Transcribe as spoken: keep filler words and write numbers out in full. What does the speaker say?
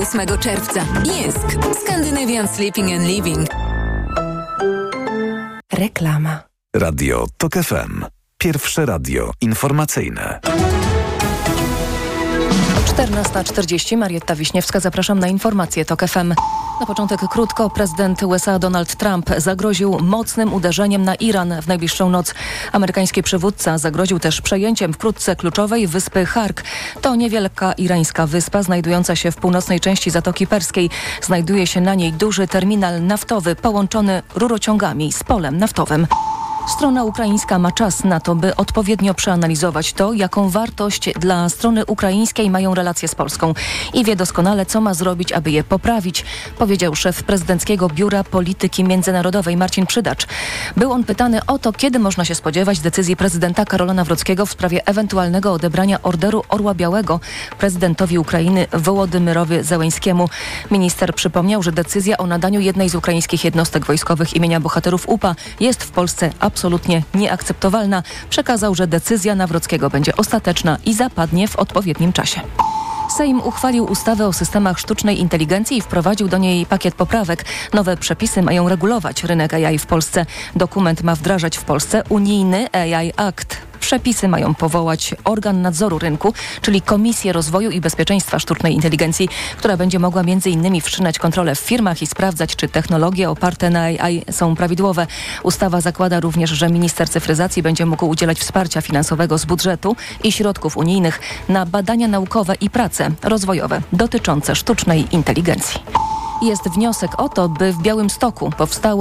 ósmego czerwca. Jysk. Scandinavian Sleeping and Living. Reklama. Radio TOK F M. Pierwsze radio informacyjne. czternasta czterdzieści. Marietta Wiśniewska. Zapraszam na informacje TOK F M. Na początek krótko. Prezydent U S A Donald Trump zagroził mocnym uderzeniem na Iran w najbliższą noc. Amerykański przywódca zagroził też przejęciem wkrótce kluczowej wyspy Hark. To niewielka irańska wyspa znajdująca się w północnej części Zatoki Perskiej. Znajduje się na niej duży terminal naftowy połączony rurociągami z polem naftowym. Strona ukraińska ma czas na to, by odpowiednio przeanalizować to, jaką wartość dla strony ukraińskiej mają relacje z Polską i wie doskonale, co ma zrobić, aby je poprawić, powiedział szef prezydenckiego Biura Polityki Międzynarodowej Marcin Przydacz. Był on pytany o to, kiedy można się spodziewać decyzji prezydenta Karola Nawrockiego w sprawie ewentualnego odebrania Orderu Orła Białego prezydentowi Ukrainy Wołodymyrowi Zełenskiemu. Minister przypomniał, że decyzja o nadaniu jednej z ukraińskich jednostek wojskowych imienia bohaterów U P A jest w Polsce absolutnie nieakceptowalna. Przekazał, że decyzja Nawrockiego będzie ostateczna i zapadnie w odpowiednim czasie. Sejm uchwalił ustawę o systemach sztucznej inteligencji i wprowadził do niej pakiet poprawek. Nowe przepisy mają regulować rynek A I w Polsce. Dokument ma wdrażać w Polsce unijny A I Act. Przepisy mają powołać organ nadzoru rynku, czyli Komisję Rozwoju i Bezpieczeństwa Sztucznej Inteligencji, która będzie mogła między innymi wszczynać kontrolę w firmach i sprawdzać, czy technologie oparte na A I są prawidłowe. Ustawa zakłada również, że minister cyfryzacji będzie mógł udzielać wsparcia finansowego z budżetu i środków unijnych na badania naukowe i prace rozwojowe dotyczące sztucznej inteligencji. Jest wniosek o to, by w Białymstoku powstało